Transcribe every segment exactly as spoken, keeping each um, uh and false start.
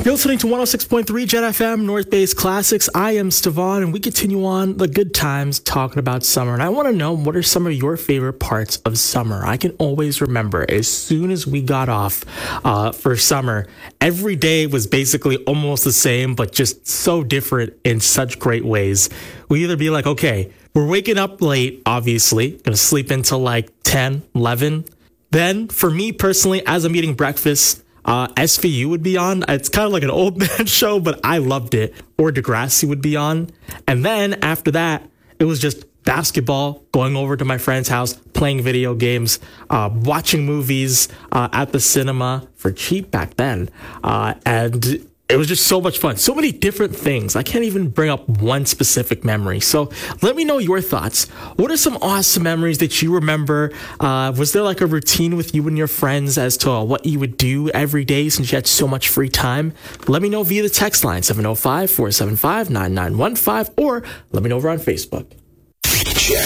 You're listening to one oh six point three Jet F M, North Bay's Classics. I am Stavon, and we continue on the good times talking about summer. And I want to know, what are some of your favorite parts of summer? I can always remember, as soon as we got off uh, for summer, every day was basically almost the same, but just so different in such great ways. We either be like, okay, we're waking up late, obviously, going to sleep until like ten, eleven. Then, for me personally, as I'm eating breakfast, Uh, S V U would be on. It's kind of like an old man show, but I loved it. Or Degrassi would be on. And then after that, it was just basketball, going over to my friend's house, playing video games, uh, watching movies uh, at the cinema for cheap back then. Uh, and it was just so much fun. So many different things. I can't even bring up one specific memory. So let me know your thoughts. What are some awesome memories that you remember? Uh, was there like a routine with you and your friends as to uh, what you would do every day since you had so much free time? Let me know via the text line, seven oh five, four seven five, nine nine one five, or let me know over on Facebook. Jet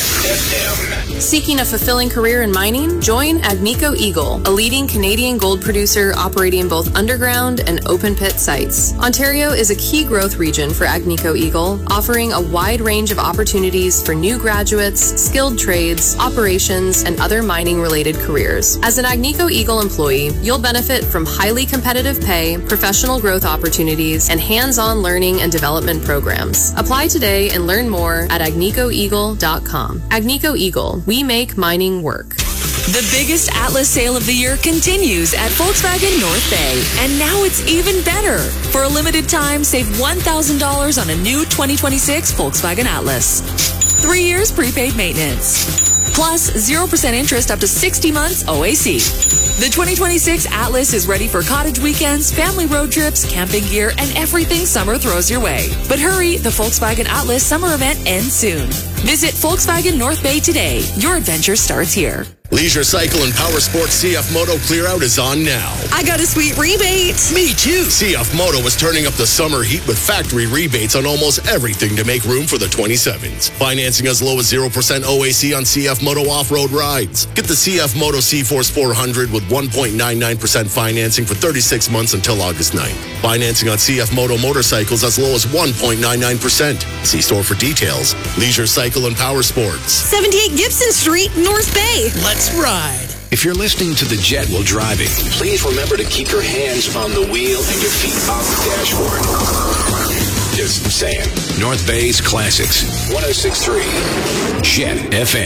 F M. Seeking a fulfilling career in mining? Join Agnico Eagle, a leading Canadian gold producer operating both underground and open pit sites. Ontario is a key growth region for Agnico Eagle, offering a wide range of opportunities for new graduates, skilled trades, operations, and other mining-related careers. As an Agnico Eagle employee, you'll benefit from highly competitive pay, professional growth opportunities, and hands-on learning and development programs. Apply today and learn more at agnico eagle dot com. Agnico Eagle, we make mining work. The biggest Atlas sale of the year continues at Volkswagen North Bay, and now it's even better. For a limited time, save one thousand dollars on a new twenty twenty-six Volkswagen Atlas. Three years prepaid maintenance. Plus zero percent interest up to sixty months O A C. The twenty twenty-six Atlas is ready for cottage weekends, family road trips, camping gear, and everything summer throws your way. But hurry, the Volkswagen Atlas summer event ends soon. Visit Volkswagen North Bay today. Your adventure starts here. Leisure Cycle and Power Sports C F Moto Clear Out is on now. I got a sweet rebate. Me too. C F Moto is turning up the summer heat with factory rebates on almost everything to make room for the twenty-sevens. Financing as low as zero percent O A C on C F Moto off-road rides. Get the C F Moto C-Force four hundred with one point nine nine percent financing for thirty-six months until August ninth. Financing on C F Moto motorcycles as low as one point nine nine percent. See store for details. Leisure Cycle and Power Sports. seventy-eight Gibson Street, North Bay. Let's ride. If you're listening to the Jet while driving, Please remember to keep your hands on the wheel and your feet on the dashboard. Just saying. North Bay's Classics, one oh six point three Jet F M.